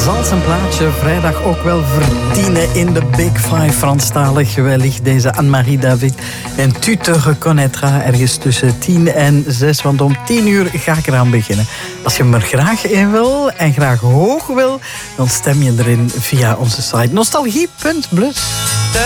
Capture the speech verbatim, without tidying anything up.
zal zijn plaatje vrijdag ook wel verdienen in de Big Five Franstalig. Wellicht deze Anne-Marie David. En tu te reconnaîtras ergens tussen tien en zes, want om tien uur ga ik eraan beginnen. Als je hem er graag in wil en graag hoog wil, dan stem je erin via onze site nostalgie punt plus.